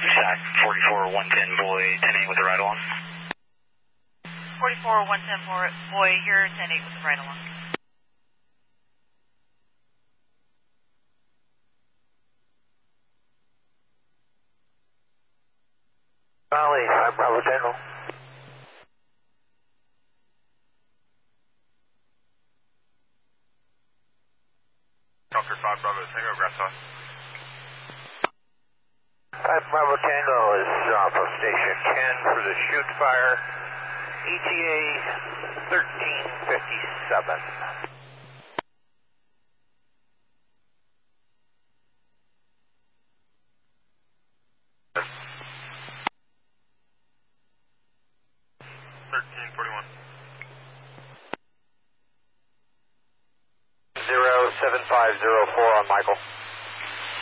Shack 44 110 boy 10-8 with the ride along. 44 110 boy here 10-8 with the ride along. Valley, 5 Bravo Tango. Doctor 5 Bravo Tango, Grasshopper. 5 Bravo Tango is off of Station 10 for the shoot fire. ETA 1357. Zero 7504 on Michael.